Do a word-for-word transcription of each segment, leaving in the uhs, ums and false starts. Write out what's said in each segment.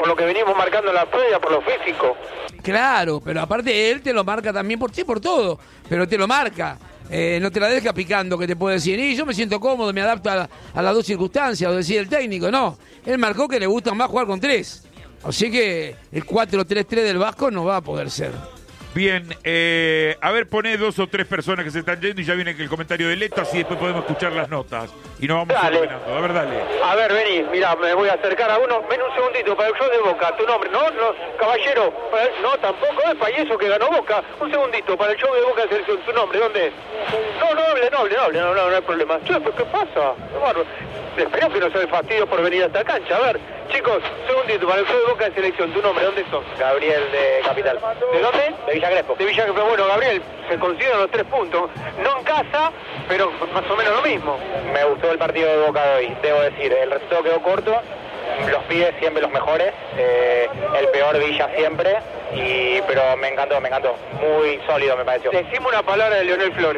por lo que venimos marcando en la previa, por lo físico. Claro, pero aparte él te lo marca también por sí, por todo, pero te lo marca. Eh, no te la deja picando, que te puede decir, y yo me siento cómodo, me adapto a, a las dos circunstancias, o decir el técnico. No, él marcó que le gusta más jugar con tres. Así que el cuatro tres tres del Vasco no va a poder ser. Bien, eh, a ver, poné dos o tres personas que se están yendo y ya viene el comentario de Leto, así después podemos escuchar las notas. Y nos vamos Dale. ordenando. A ver, dale. A ver, vení, mira, me voy a acercar a uno. Ven un segundito para el show de Boca. Tu nombre, no, no, caballero. Para el- no, tampoco es Payeso que ganó Boca. Un segundito para el show de Boca de selección. Tu nombre, ¿dónde es? No, no hable, no hable, no hable, no, no, no hay problema. Che, ¿pero qué pasa? Qué bárbaro. Espero que no sea de fastidio por venir a esta cancha. A ver, chicos, un segundito para el show de Boca de selección. Tu nombre, ¿dónde sos? Gabriel de Capital. ¿De dónde? De Villa Crespo. De Villa Crespo. Bueno, Gabriel, se consideran los tres puntos. No en casa, pero más o menos lo mismo. Me gustó el partido de Boca de hoy, debo decir. El resultado quedó corto. Los pibes siempre los mejores. Eh, el peor Villa siempre. Y, pero me encantó, me encantó. Muy sólido me pareció. Decime una palabra de Leonel Flores.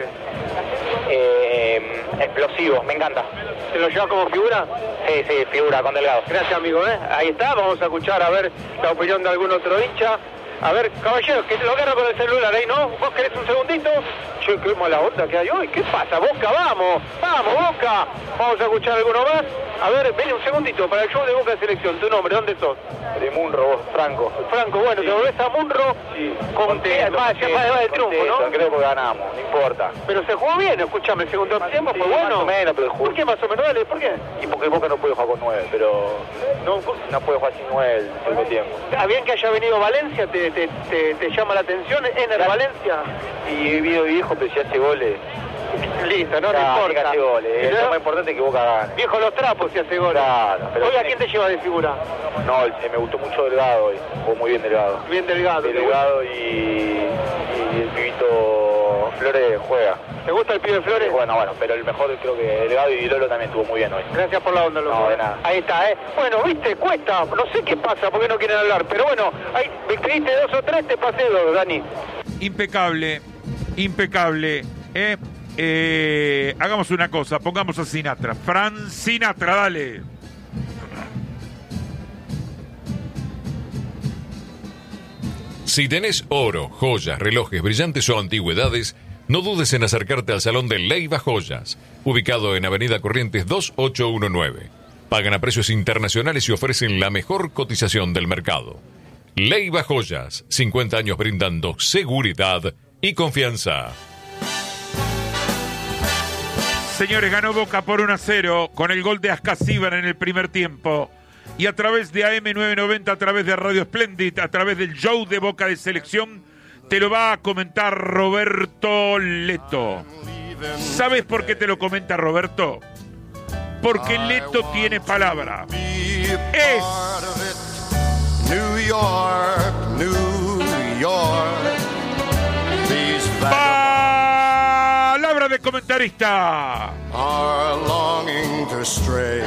Eh, explosivo, me encanta. ¿Se lo lleva como figura? Sí, sí, figura con Delgado. Gracias, amigo, ¿eh? Ahí está, vamos a escuchar a ver la opinión de algún otro hincha. A ver, caballero, que lo agarra con el celular ahí, ¿no? ¿Vos querés un segundito? Che, qué mala onda que hay hoy. ¿Qué pasa? Boca, vamos, vamos, Boca. Vamos a escuchar alguno más. A ver, ven un segundito para el show de Boca de selección. ¿Tu nombre? ¿Dónde sos? De Munro, vos, Franco. Franco, bueno, Sí. te volvés a Munro Sí, contento, más allá más del triunfo, contento, ¿no? creo que ganamos, no importa. Pero se jugó bien, escúchame, el segundo tiempo fue Sí, bueno. más o menos, pero jugó. ¿Por qué más o menos? Dale, ¿por qué? Y porque Boca no puede jugar con nueve, pero No, no puede jugar sin nueve el segundo tiempo. ¿Está bien que haya venido Valencia? ¿Te, te, te, te llama la atención? ¿Ener Claro. Valencia? Y he vivido viejo, pero si hace goles. Listo, no, no Claro, importa. que hace goles. Si Es no- lo más importante que Boca gane. Viejo los trapos si hace goles. Claro, pero Hoy, ¿a tiene- quién te lleva de figura? No, el- me gustó mucho Delgado hoy. Jugó muy bien Delgado. Bien Delgado. ¿Te gusta, Delgado y, y el pibito Flores juega. ¿Te gusta el pibe Flores? Bueno, bueno, pero el mejor creo que Delgado y Lolo también estuvo muy bien hoy. Gracias por la onda, loco. No, de nada. Ahí está, ¿eh? Bueno, viste, cuesta. No sé qué pasa, porque no quieren hablar. Pero bueno, ahí me escribiste dos o tres, te pasé dos, Dani. Impecable, impecable. ¿eh? Eh, hagamos una cosa, pongamos a Sinatra. Fran Sinatra, dale. Si tenés oro, joyas, relojes, brillantes o antigüedades, no dudes en acercarte al Salón de Leiva Joyas, ubicado en Avenida Corrientes dos ocho uno nueve. Pagan a precios internacionales y ofrecen la mejor cotización del mercado. Leiva Joyas, cincuenta años brindando seguridad y confianza. Señores, ganó Boca por uno a cero con el gol de Ascasíbar en el primer tiempo. Y a través de A M novecientos noventa, a través de Radio Splendid, a través del show de Boca de Selección, te lo va a comentar Roberto Leto. ¿Sabes por qué te lo comenta Roberto? Porque Leto tiene palabra. Es New York, New York. These palabra de comentarista. are longing to stray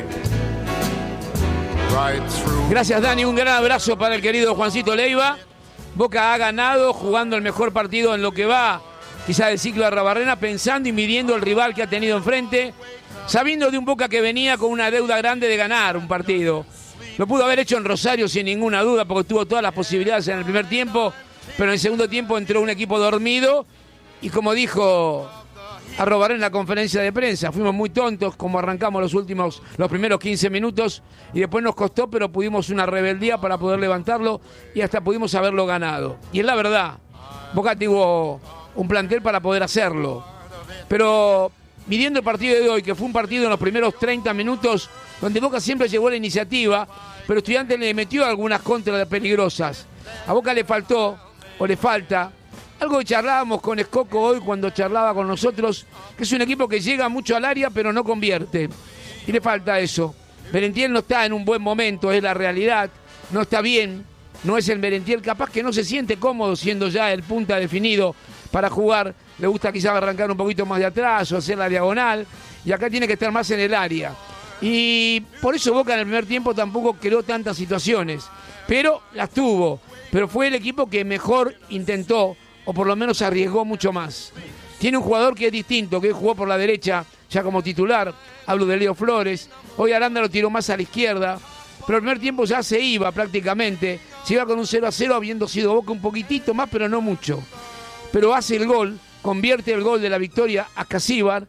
right through. Gracias, Dani. Un gran abrazo para el querido Juancito Leiva. Boca ha ganado jugando el mejor partido en lo que va, quizá del ciclo de Arrabarrena, pensando y midiendo el rival que ha tenido enfrente, sabiendo de un Boca que venía con una deuda grande de ganar un partido. Lo pudo haber hecho en Rosario sin ninguna duda, porque tuvo todas las posibilidades en el primer tiempo, pero en el segundo tiempo entró un equipo dormido y, como dijo Arrabarrena en la conferencia de prensa, fuimos muy tontos como arrancamos los últimos, los primeros quince minutos, y después nos costó, pero pudimos una rebeldía para poder levantarlo y hasta pudimos haberlo ganado. Y es la verdad, Boca tuvo un plantel para poder hacerlo, pero midiendo el partido de hoy, que fue un partido en los primeros treinta minutos donde Boca siempre llevó la iniciativa, pero Estudiantes le metió algunas contras peligrosas. A Boca le faltó, o le falta, algo que charlábamos con Escoco hoy cuando charlaba con nosotros, que es un equipo que llega mucho al área pero no convierte. Y le falta eso. Merentiel no está en un buen momento, es la realidad. No está bien, no es el Merentiel, capaz que no se siente cómodo siendo ya el punta definido para jugar. Le gusta quizás arrancar un poquito más de atrás o hacer la diagonal. Y acá tiene que estar más en el área. Y por eso Boca en el primer tiempo tampoco creó tantas situaciones. Pero las tuvo. Pero fue el equipo que mejor intentó, o por lo menos arriesgó mucho más. Tiene un jugador que es distinto, que jugó por la derecha ya como titular. Hablo de Leo Flores. Hoy Aranda lo tiró más a la izquierda. pero el primer tiempo ya se iba prácticamente, se iba con un cero a cero, habiendo sido Boca un poquitito más, pero no mucho. Pero hace el gol, convierte el gol de la victoria a Casíbar,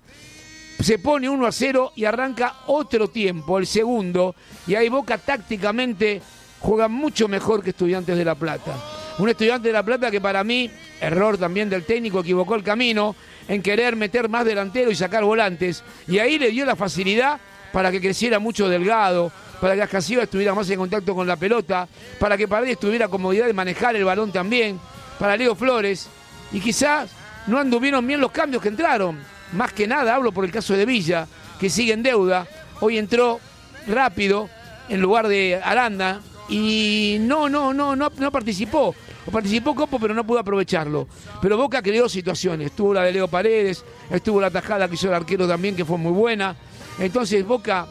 se pone uno a cero y arranca otro tiempo, el segundo, y ahí Boca tácticamente juega mucho mejor que Estudiantes de La Plata. Un Estudiante de La Plata que para mí, error también del técnico, equivocó el camino en querer meter más delantero y sacar volantes, y ahí le dio la facilidad para que creciera mucho Delgado, para que Ascasiba estuviera más en contacto con la pelota, para que Paredes tuviera comodidad de manejar el balón también, para Leo Flores, y quizás no anduvieron bien los cambios que entraron. Más que nada hablo por el caso de Villa, que sigue en deuda. Hoy entró rápido en lugar de Aranda y no, no, no, no, no participó. O participó Copo, pero no pudo aprovecharlo. Pero Boca creó situaciones. Estuvo la de Leo Paredes, estuvo la tajada que hizo el arquero también, que fue muy buena. Entonces Boca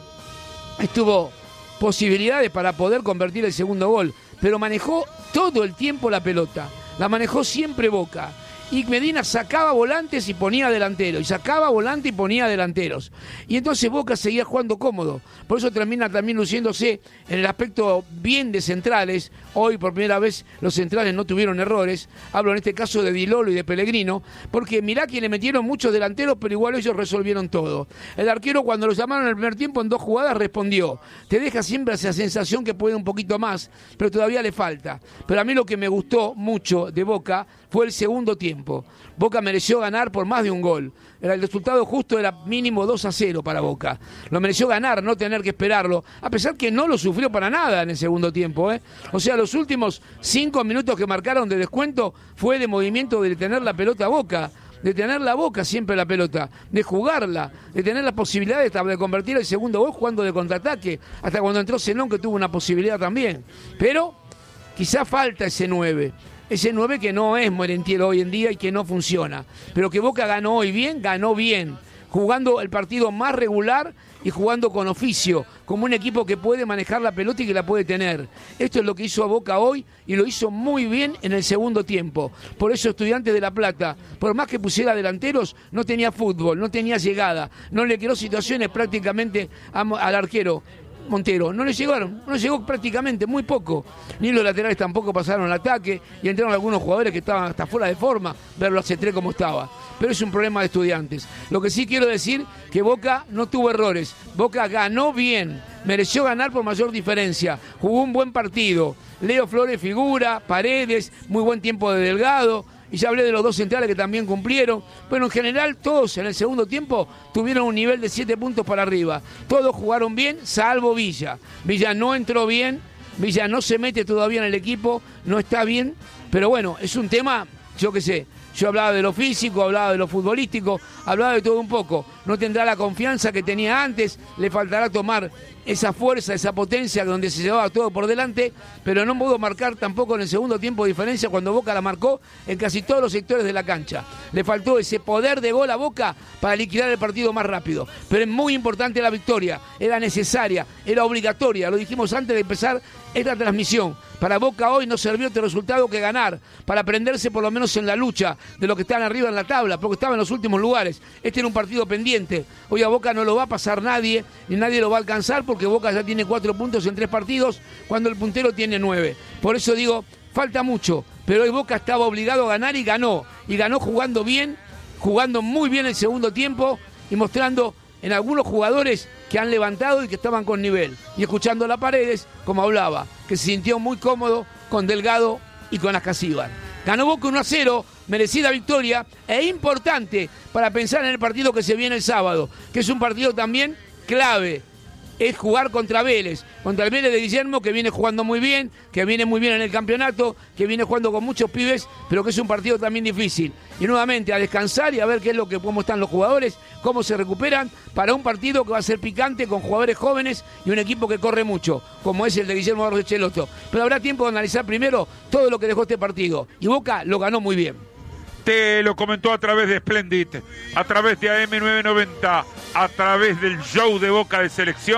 estuvo posibilidades para poder convertir el segundo gol, pero manejó todo el tiempo la pelota. La manejó siempre Boca. Y Medina sacaba volantes y ponía delanteros, y sacaba volante y ponía delanteros. Y entonces Boca seguía jugando cómodo. Por eso termina también luciéndose en el aspecto bien de centrales. Hoy por primera vez los centrales no tuvieron errores. Hablo en este caso de Di Lolo y de Pellegrino, porque mirá que le metieron muchos delanteros, pero igual ellos resolvieron todo. El arquero, cuando lo llamaron en el primer tiempo en dos jugadas, respondió. Te deja siempre esa sensación que puede un poquito más, pero todavía le falta. Pero a mí lo que me gustó mucho de Boca fue el segundo tiempo. Boca mereció ganar por más de un gol. El resultado justo era mínimo dos a cero para Boca. Lo mereció ganar, no tener que esperarlo, a pesar que no lo sufrió para nada en el segundo tiempo, ¿eh? O sea, los últimos cinco minutos que marcaron de descuento fue de movimiento de tener la pelota a Boca, de tener la Boca siempre la pelota, de jugarla, de tener la posibilidad de, de convertir el segundo gol jugando de contraataque, hasta cuando entró Zenón, que tuvo una posibilidad también. Pero quizá falta ese nueve. Ese nueve que no es Merentiel hoy en día y que no funciona. Pero que Boca ganó hoy bien, ganó bien. Jugando el partido más regular y jugando con oficio. Como un equipo que puede manejar la pelota y que la puede tener. Esto es lo que hizo a Boca hoy y lo hizo muy bien en el segundo tiempo. Por eso Estudiantes de La Plata, por más que pusiera delanteros, no tenía fútbol, no tenía llegada. No le creó situaciones prácticamente a, al arquero Montero, no le llegaron, no le llegó prácticamente, muy poco. Ni los laterales tampoco pasaron al ataque y entraron algunos jugadores que estaban hasta fuera de forma, verlo a C tres como estaba. Pero es un problema de Estudiantes. Lo que sí quiero decir que Boca no tuvo errores. Boca ganó bien, mereció ganar por mayor diferencia, jugó un buen partido. Leo Flores figura, Paredes, muy buen tiempo de Delgado. Y ya hablé de los dos centrales que también cumplieron. Bueno, en general todos en el segundo tiempo tuvieron un nivel de siete puntos para arriba. Todos jugaron bien, salvo Villa. Villa no entró bien, Villa no se mete todavía en el equipo, no está bien. Pero bueno, es un tema, yo qué sé. Yo hablaba de lo físico, hablaba de lo futbolístico, hablaba de todo un poco. No tendrá la confianza que tenía antes, le faltará tomar esa fuerza, esa potencia donde se llevaba todo por delante, pero no pudo marcar tampoco en el segundo tiempo diferencia cuando Boca la marcó en casi todos los sectores de la cancha. Le faltó ese poder de gol a Boca para liquidar el partido más rápido. Pero es muy importante la victoria, era necesaria, era obligatoria, lo dijimos antes de empezar esta transmisión. Para Boca hoy no sirvió otro resultado que ganar, para prenderse por lo menos en la lucha de los que están arriba en la tabla, porque estaban en los últimos lugares. Este era un partido pendiente. Hoy a Boca no lo va a pasar nadie, ni nadie lo va a alcanzar, porque Boca ya tiene cuatro puntos en tres partidos, cuando el puntero tiene nueve. Por eso digo, falta mucho, pero hoy Boca estaba obligado a ganar y ganó. Y ganó jugando bien, jugando muy bien el segundo tiempo y mostrando en algunos jugadores que han levantado y que estaban con nivel. Y escuchando a Paredes, como hablaba, que se sintió muy cómodo con Delgado y con Ascasíbar. Ganó Boca uno a cero, merecida victoria e importante para pensar en el partido que se viene el sábado, que es un partido también clave. Es jugar contra Vélez, contra el Vélez de Guillermo, que viene jugando muy bien, que viene muy bien en el campeonato, que viene jugando con muchos pibes, pero que es un partido también difícil. Y nuevamente a descansar y a ver qué es lo que, cómo están los jugadores, cómo se recuperan para un partido que va a ser picante con jugadores jóvenes y un equipo que corre mucho, como es el de Guillermo Barros Echeloto. Pero habrá tiempo de analizar primero todo lo que dejó este partido. Y Boca lo ganó muy bien. Te lo comentó a través de Splendid, a través de A M nueve noventa, a través del show de Boca de Selección,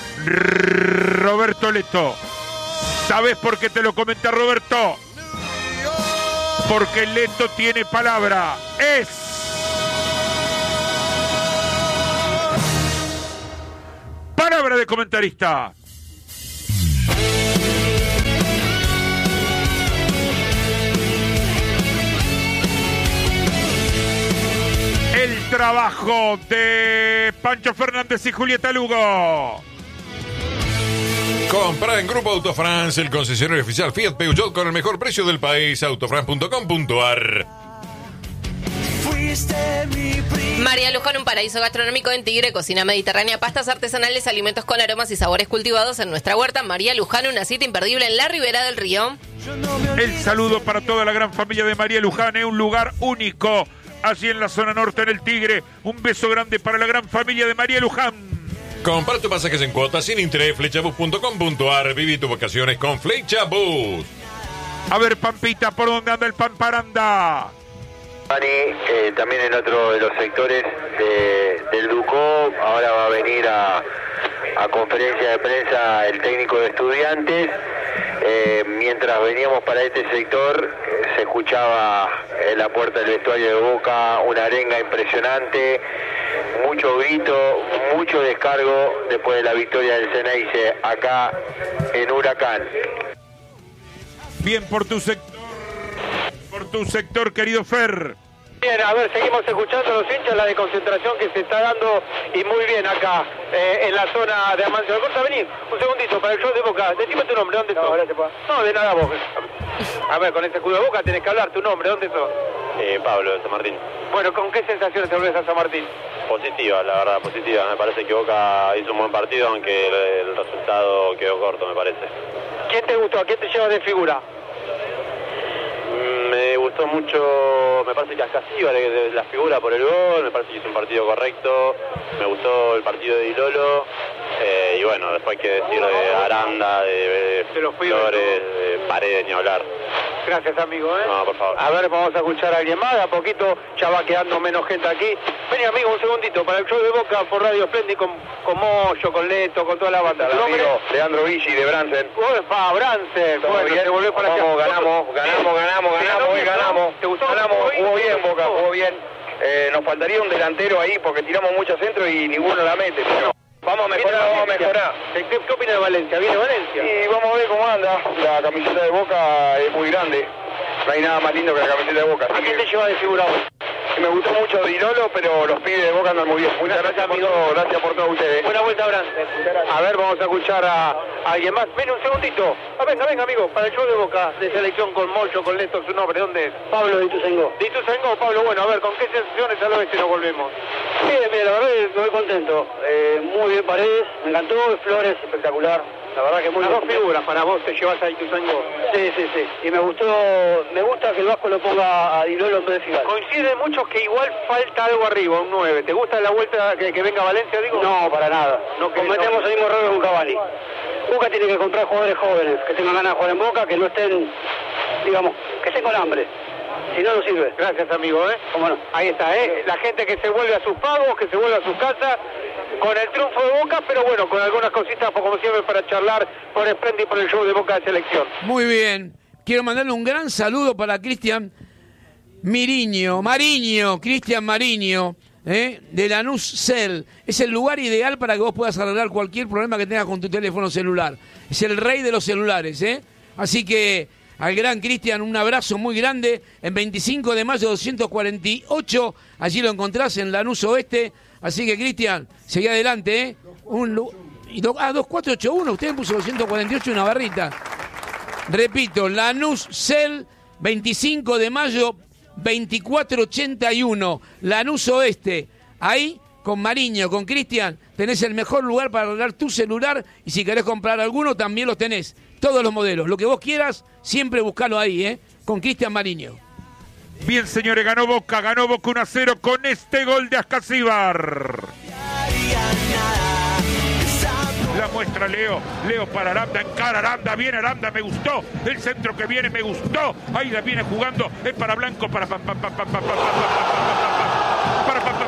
Roberto Leto. ¿Sabes por qué te lo comenta Roberto? Porque Leto tiene palabra. Es palabra de comentarista. trabajo de Pancho Fernández y Julieta Lugo. Compra en Grupo Autofrance, el concesionario oficial Fiat Peugeot con el mejor precio del país. autofrance punto com punto a r. María Luján, un paraíso gastronómico en Tigre, cocina mediterránea, pastas artesanales, alimentos con aromas y sabores cultivados en nuestra huerta. María Luján, una cita imperdible en la ribera del río. El saludo para toda la gran familia de María Luján, es un lugar único allí en la zona norte en el Tigre. Un beso grande para la gran familia de María Luján. Compra tus pasajes en cuotas sin interés, flechabus punto com punto a r. Viví tus vacaciones con Flechabus. A ver, Pampita, ¿por dónde anda el Pamparanda? Dani, eh, también en otro de los sectores de, del Ducó, ahora va a venir a, a conferencia de prensa el técnico de Estudiantes. Eh, mientras veníamos para este sector, eh, se escuchaba en la puerta del vestuario de Boca una arenga impresionante, mucho grito, mucho descargo después de la victoria del Ceneice acá en Huracán. Bien por tu sector, por tu sector, querido Fer. Bien, a ver, seguimos escuchando a los hinchas, la desconcentración que se está dando y muy bien acá eh, en la zona de Amancio de Corta. Vení, un segundito para el show de Boca. Decime tu nombre, ¿dónde sos? No, de nada vos. A ver, con ese escudo de Boca tenés que hablar, tu nombre, ¿dónde sos? Eh, Pablo, de San Martín. Bueno, ¿con qué sensaciones te volvés a San Martín? Positiva, la verdad, positiva. Me parece que Boca hizo un buen partido, aunque el, el resultado quedó corto, me parece. ¿Quién te gustó? ¿A quién te llevas de figura? Me gustó mucho, me parece que Ascasíbar, la figura por el gol, me parece que hizo un partido correcto, me gustó el partido de Ilolo, eh, y bueno, después hay que decir de Aranda, de, de los Flores, de Paredes, ni hablar. Gracias, amigo, ¿eh? No, por favor. A ver, vamos a escuchar a alguien más, de a poquito ya va quedando menos gente aquí. Vení, amigo, un segundito, para el show de Boca por Radio Splendid con, con Moyo, con Leto, con toda la banda. Hola, amigo, Leandro Viggi de Bransen. Pa, Bransen, bueno, bien? te volvés para allá. Vamos, ganamos, ganamos, ganamos, ganamos, hoy ganamos. ¿Te gustó? Ganamos, jugó bien Boca, jugó bien. Eh, nos faltaría un delantero ahí porque tiramos mucho centro y ninguno la mete, pero vamos a mejorar, vamos a mejorar. ¿Qué, qué opina de Valencia? ¿Viene Valencia? Y vamos a ver cómo anda. La camiseta de Boca es muy grande. No hay nada más lindo que la camiseta de Boca. ¿A quién te lleva de figura hoy? Me gustó mucho Dilolo, pero los pibes de Boca andan muy bien. Muchas gracias, amigo. Gracias por todo ustedes. Buena vuelta, Bransen. A ver, vamos a escuchar a, a alguien más. Ven un segundito. Ah, venga, venga, amigo. Para el show de Boca, de selección con Mocho, con Leto, su nombre. ¿Dónde es? Pablo de Ituzaingó. De Ituzaingó, Pablo. Bueno, a ver, ¿con qué sensaciones al oeste nos volvemos? Bien, bien, la verdad que estoy contento. Eh, muy bien Paredes, me encantó. Flores, espectacular. La verdad que muy Las bien. dos figuras para vos te llevas a Ituzaingó. Sí, sí, sí. Y me gustó, me gusta que el Vasco lo ponga a Dilolo en vez de Figal. Coincide muchos que igual falta algo arriba, un nueve. ¿Te gusta la vuelta que, que venga Valencia, digo? No, para nada. No, que Cometemos no. el mismo error con Cavani. Boca tiene que comprar jugadores jóvenes, que tengan ganas de jugar en Boca, que no estén, digamos, que estén con hambre. Si no, no sirve. Gracias, amigo, ¿eh? ¿Cómo no? Ahí está, ¿eh? La gente que se vuelve a sus pagos, que se vuelve a sus casas, con el triunfo de Boca, pero bueno, con algunas cositas, como siempre, para charlar por Splendid y por el show de Boca de Selección. Muy bien. Quiero mandarle un gran saludo para Cristian Miriño, Mariño, Cristian Mariño, ¿eh? de Lanús Cell. Es el lugar ideal para que vos puedas arreglar cualquier problema que tengas con tu teléfono celular. Es el rey de los celulares, ¿eh? Así que al gran Cristian, un abrazo muy grande. En veinticinco de mayo doscientos cuarenta y ocho, allí lo encontrás en Lanús Oeste. Así que, Cristian, seguí adelante, ¿eh? Un, y do, ah, dos cuatro ocho uno, usted me puso doscientos cuarenta y ocho una barrita. Repito, Lanús Cell, veinticinco de mayo, veinticuatro ochenta y uno, Lanús Oeste. Ahí, con Mariño, con Cristian, tenés el mejor lugar para arreglar tu celular y si querés comprar alguno, también los tenés. Todos los modelos, lo que vos quieras, siempre buscalo ahí, ¿eh? Con Cristian Mariño. Bien, señores, ganó Boca, ganó Boca uno a cero con este gol de Ascasíbar. La muestra Leo, Leo para Aranda, encara Aranda, viene Aranda, me gustó, el centro que viene me gustó, ahí la viene jugando, es para Blanco, para para para para para para para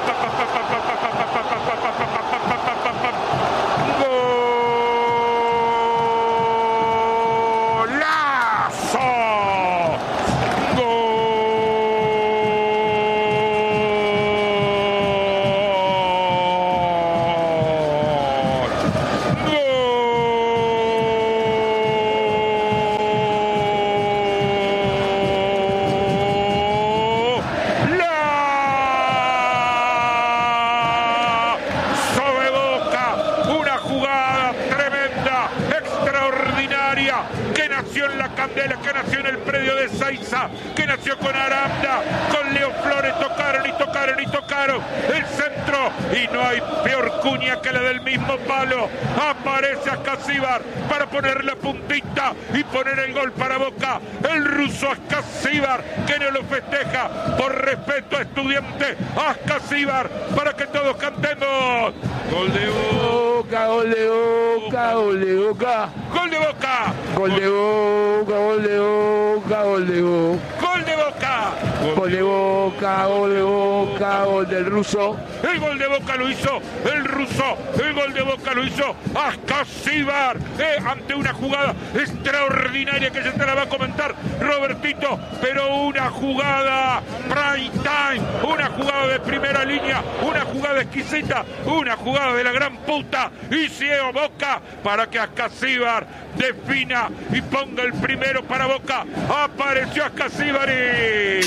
Boca, que nació en La Candela, que nació en el predio de Seiza, que nació con Aranda, con Leo Flores, tocaron y tocaron y tocaron el centro, y no hay peor cuña que la del mismo palo. Aparece Ascasíbar para poner la puntita y poner el gol para Boca. El ruso Ascasíbar, que no lo festeja por respeto a Estudiante. Ascasíbar, para que todos cantemos. Gol de Boca, gol de Boca, gol de Boca. Gol de Boca. Gol de Boca, gol de Boca, gol de Boca. Gol de Boca. Gol de Boca, gol de Boca, gol del ruso. El gol de Boca lo hizo el ruso. El gol de Boca lo hizo Ascasíbar. Eh, ante una jugada extraordinaria que se te la va a comentar Robertito. Pero una jugada prime time. Una jugada de primera línea. Una jugada exquisita. Una jugada de la gran puta. Y ciego Boca para que Ascasíbar defina y ponga el primero para Boca. Apareció Ascasíbari.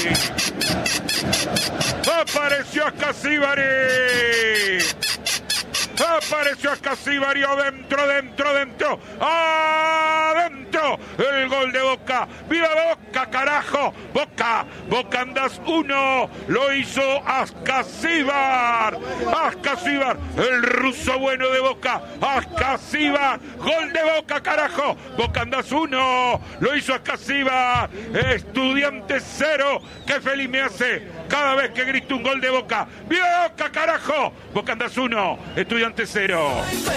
Apareció Ascasíbari. Apareció Ascasíbari dentro, dentro, dentro. ¡Adentro! El gol de Boca. ¡Viva Boca, carajo! Boca, Boca Andás uno. Lo hizo Ascasíbar. Ascasíbar, el ruso bueno de Boca. Ascasíbar, gol de Boca, carajo. Boca Andás uno. Lo hizo Ascasíbar. Estudiante cero. Qué feliz me hace cada vez que grito un gol de Boca. ¡Viva Boca, carajo! Boca Andás uno. Estudiante cero.